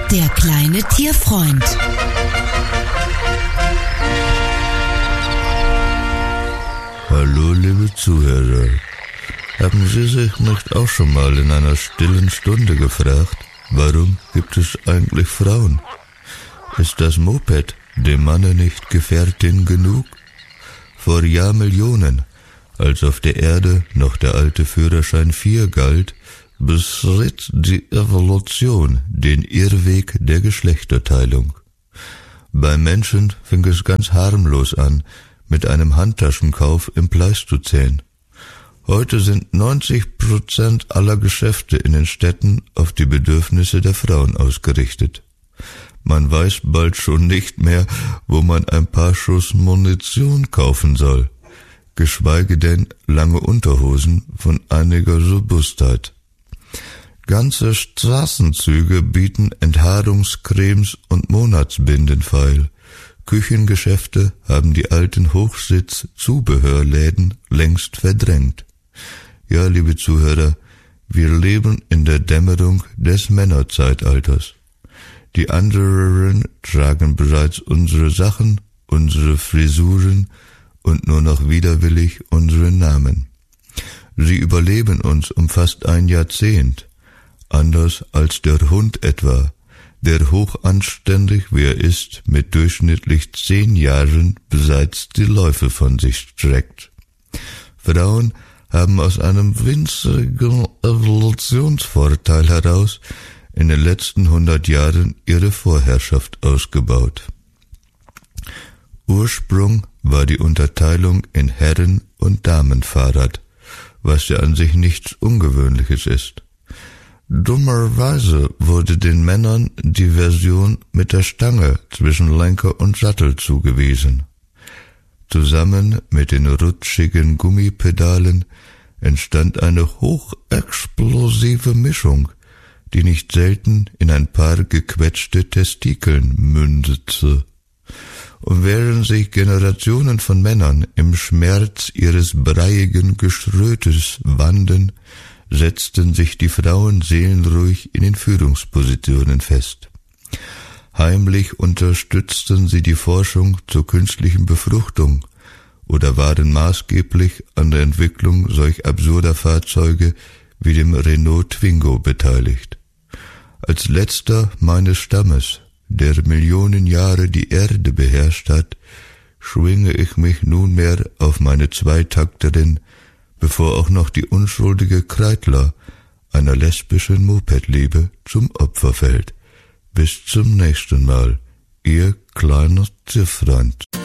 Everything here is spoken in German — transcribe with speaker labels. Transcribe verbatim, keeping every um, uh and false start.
Speaker 1: Der kleine Tierfreund.
Speaker 2: Hallo, liebe Zuhörer. Haben Sie sich nicht auch schon mal in einer stillen Stunde gefragt, warum gibt es eigentlich Frauen? Ist das Moped dem Manne nicht Gefährtin genug? Vor Jahrmillionen, als auf der Erde noch der alte Führerschein vier galt, beschritt die Evolution den Irrweg der Geschlechterteilung. Beim Menschen fing es ganz harmlos an, mit einem Handtaschenkauf im Pleistozän. Heute sind neunzig Prozent aller Geschäfte in den Städten auf die Bedürfnisse der Frauen ausgerichtet. Man weiß bald schon nicht mehr, wo man ein paar Schuss Munition kaufen soll, geschweige denn lange Unterhosen von einiger Robustheit. Ganze Straßenzüge bieten Enthaarungscremes und Monatsbinden feil. Küchengeschäfte haben die alten Hochsitz-Zubehörläden längst verdrängt. Ja, liebe Zuhörer, wir leben in der Dämmerung des Männerzeitalters. Die anderen tragen bereits unsere Sachen, unsere Frisuren und nur noch widerwillig unsere Namen. Sie überleben uns um fast ein Jahrzehnt, anders als der Hund etwa, der hochanständig, wie er ist, mit durchschnittlich zehn Jahren bereits die Läufe von sich streckt. Frauen haben aus einem winzigen Evolutionsvorteil heraus in den letzten hundert Jahren ihre Vorherrschaft ausgebaut. Ursprung war die Unterteilung in Herren- und Damenfahrrad, was ja an sich nichts Ungewöhnliches ist. Dummerweise wurde den Männern die Version mit der Stange zwischen Lenker und Sattel zugewiesen. Zusammen mit den rutschigen Gummipedalen entstand eine hochexplosive Mischung, die nicht selten in ein paar gequetschte Testikeln mündete. Und während sich Generationen von Männern im Schmerz ihres breiigen Geschrötes wanden, setzten sich die Frauen seelenruhig in den Führungspositionen fest. Heimlich unterstützten sie die Forschung zur künstlichen Befruchtung oder waren maßgeblich an der Entwicklung solch absurder Fahrzeuge wie dem Renault Twingo beteiligt. Als letzter meines Stammes, der Millionen Jahre die Erde beherrscht hat, schwinge ich mich nunmehr auf meine Zweitakterin, bevor auch noch die unschuldige Kreidler einer lesbischen Mopedliebe zum Opfer fällt. Bis zum nächsten Mal, Ihr kleiner Tierfreund.